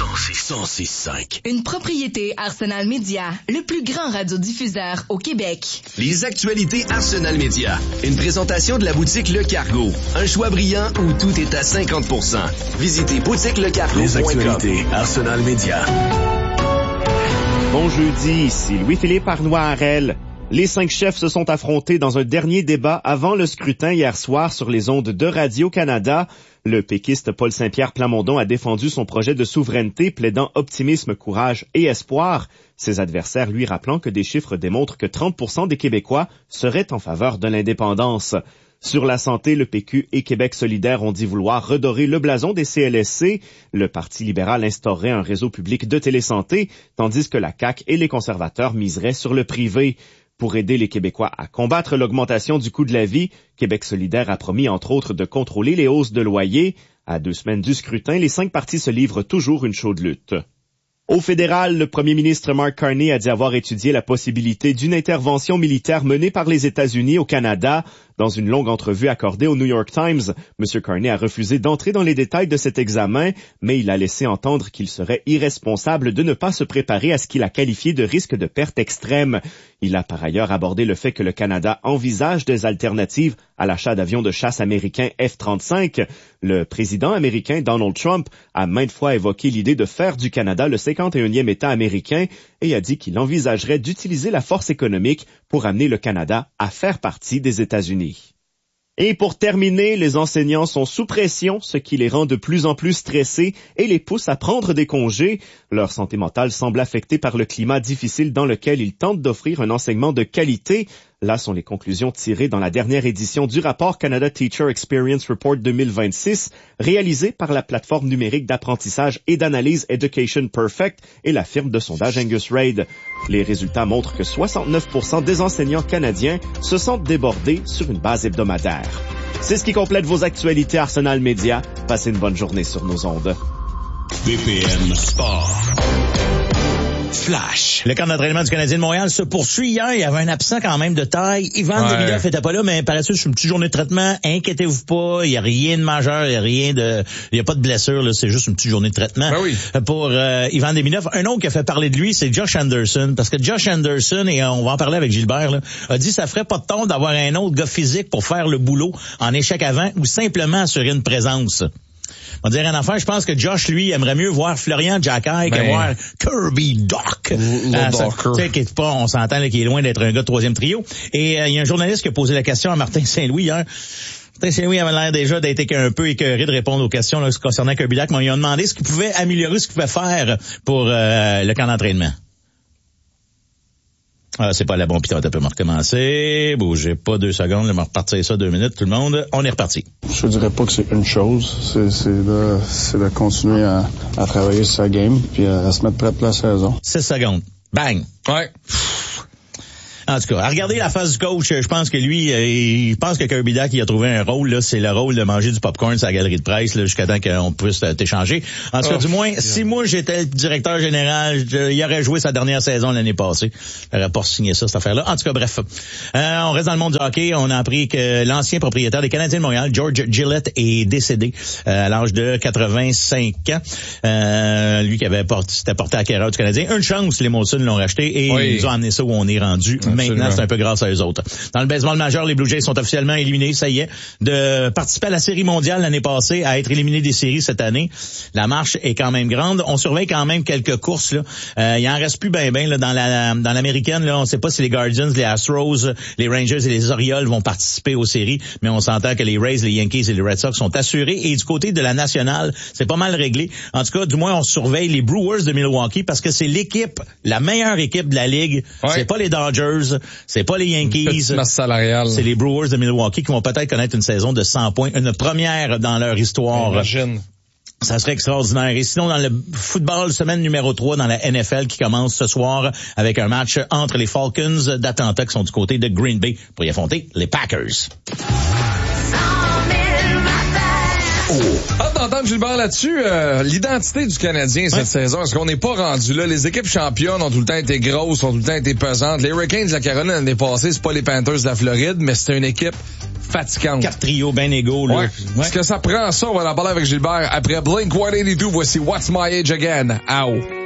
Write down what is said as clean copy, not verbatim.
106.5. Une propriété Arsenal Média, le plus grand radiodiffuseur au Québec. Les actualités Arsenal Média. Une présentation de la boutique Le Cargo. Un choix brillant où tout est à 50%. Visitez boutiquelecargo.com. Les actualités Arsenal Média. Bon jeudi, ici Louis-Philippe Arnois-Harel. Les 5 chefs se sont affrontés dans un dernier débat avant le scrutin hier soir sur les ondes de Radio-Canada. Le péquiste Paul Saint-Pierre Plamondon a défendu son projet de souveraineté, plaidant optimisme, courage et espoir. Ses adversaires lui rappelant que des chiffres démontrent que 30% des Québécois seraient en faveur de l'indépendance. Sur la santé, le PQ et Québec solidaire ont dit vouloir redorer le blason des CLSC. Le Parti libéral instaurerait un réseau public de télésanté, tandis que la CAQ et les conservateurs miseraient sur le privé. Pour aider les Québécois à combattre l'augmentation du coût de la vie, Québec solidaire a promis entre autres de contrôler les hausses de loyers. À 2 semaines du scrutin, les 5 partis se livrent toujours une chaude lutte. Au fédéral, le premier ministre Mark Carney a dit avoir étudié la possibilité d'une intervention militaire menée par les États-Unis au Canada. Dans une longue entrevue accordée au New York Times, M. Carney a refusé d'entrer dans les détails de cet examen, mais il a laissé entendre qu'il serait irresponsable de ne pas se préparer à ce qu'il a qualifié de risque de perte extrême. Il a par ailleurs abordé le fait que le Canada envisage des alternatives à l'achat d'avions de chasse américains F-35. Le président américain Donald Trump a maintes fois évoqué l'idée de faire du Canada le 51e État américain et a dit qu'il envisagerait d'utiliser la force économique pour amener le Canada à faire partie des États-Unis. Et pour terminer, les enseignants sont sous pression, ce qui les rend de plus en plus stressés et les pousse à prendre des congés. Leur santé mentale semble affectée par le climat difficile dans lequel ils tentent d'offrir un enseignement de qualité. Là sont les conclusions tirées dans la dernière édition du rapport Canada Teacher Experience Report 2026, réalisé par la plateforme numérique d'apprentissage et d'analyse Education Perfect et la firme de sondage Angus Reid. Les résultats montrent que 69% des enseignants canadiens se sentent débordés sur une base hebdomadaire. C'est ce qui complète vos actualités Arsenal Média. Passez une bonne journée sur nos ondes. BPM Sport. Flash. Le camp d'entraînement du Canadien de Montréal se poursuit. Hier, il y avait un absent quand même de taille. Ivan Demidov était pas là, mais par la suite, c'est une petite journée de traitement. Inquiétez-vous pas, il y a rien de majeur, il y a pas de blessure, là, c'est juste une petite journée de traitement. Ben oui. Pour Ivan Demidov. Un autre qui a fait parler de lui, c'est Josh Anderson, parce que Josh Anderson, et on va en parler avec Gilbert, là, a dit ça ferait pas de tort d'avoir un autre gars physique pour faire le boulot en échec avant ou simplement assurer une présence. On va dire une affaire, je pense que Josh, lui, aimerait mieux voir Florian Jacquet que voir Kirby Dach. On s'entend là, qu'il est loin d'être un gars de 3e trio. Et il y a un journaliste qui a posé la question à Martin Saint-Louis hier. Martin Saint-Louis avait l'air déjà d'être un peu écœuré de répondre aux questions là, concernant Kirby Dach, mais ils ont demandé ce qu'il pouvait améliorer, ce qu'il pouvait faire pour le camp d'entraînement. Ah, c'est pas la bonne pitante, on peut me recommencer. Bougez pas 2 secondes, je vais repartir ça 2 minutes, tout le monde. On est reparti. Je dirais pas que c'est une chose, c'est de continuer à travailler sur sa game puis à se mettre prêt pour la saison. 6 secondes. Bang. Ouais. En tout cas, à regarder la face du coach, je pense que lui, il pense que Kirby Dach, il a trouvé un rôle, là, c'est le rôle de manger du popcorn sur la galerie de presse, là, jusqu'à temps qu'on puisse t'échanger. En tout cas, du moins, si moi j'étais le directeur général, il aurait joué sa dernière saison l'année passée. J'aurais pas signé ça, cette affaire-là. En tout cas, bref. On reste dans le monde du hockey. On a appris que l'ancien propriétaire des Canadiens de Montréal, George Gillett, est décédé à l'âge de 85 ans. Lui qui s'était porté acquéreur du Canadien. Une chance, les Molson l'ont racheté et ils nous ont amené ça où on est rendu. Maintenant, c'est un peu grâce à eux autres. Dans le baseball majeur, les Blue Jays sont officiellement éliminés. Ça y est, de participer à la série mondiale l'année passée, à être éliminés des séries cette année. La marche est quand même grande. On surveille quand même quelques courses. Là. Il en reste plus ben là, dans l'américaine. Là, on ne sait pas si les Guardians, les Astros, les Rangers et les Orioles vont participer aux séries, mais on s'entend que les Rays, les Yankees et les Red Sox sont assurés. Et du côté de la nationale, c'est pas mal réglé. En tout cas, du moins, on surveille les Brewers de Milwaukee parce que c'est l'équipe, la meilleure équipe de la ligue. Ouais. C'est pas les Dodgers. C'est pas les Yankees. Masse salariale. C'est les Brewers de Milwaukee qui vont peut-être connaître une saison de 100 points, une première dans leur histoire. Imagine. Ça serait extraordinaire. Et sinon, dans le football, semaine numéro 3 dans la NFL qui commence ce soir avec un match entre les Falcons d'Atlanta qui sont du côté de Green Bay pour y affronter les Packers. Oh, d'entendre Gilbert là-dessus. L'identité du Canadien cette saison, est-ce qu'on n'est pas rendu là? Les équipes championnes ont tout le temps été grosses, ont tout le temps été pesantes. Les Hurricanes de la Caroline l'année passée, c'est pas les Panthers de la Floride, mais c'était une équipe fatigante. 4 trios bien égaux, là. Ouais. Est-ce que ça prend ça? On va en parler avec Gilbert après Blink-182. Voici What's My Age Again. Ow.